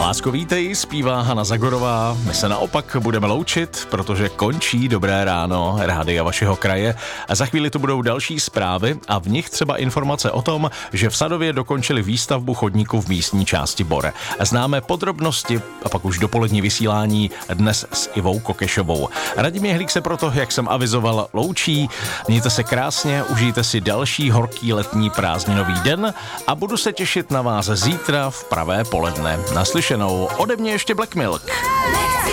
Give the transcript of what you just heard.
Lásko, vítej, zpívá Hana Zagorová. My se naopak budeme loučit, protože končí Dobré ráno rádia vašeho kraje. A za chvíli tu budou další zprávy a v nich třeba informace o tom, že v Sadově dokončili výstavbu chodníku v místní části Bor. Známe podrobnosti a pak už dopolední vysílání dnes s Ivou Kokešovou. Radim Jehlík se proto, jak jsem avizoval, loučí. Mějte se krásně, užijte si další horký letní prázdninový den a budu se těšit na vás zítra v pravé poledne. Naslyšenou, ode mě ještě Black Milk.